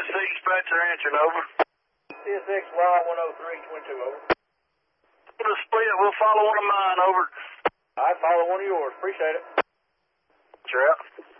dispatcher answering, over. CSX Law 103, twin 2, over. The split, we'll follow one of mine, over. I follow one of yours. Appreciate it. Sure.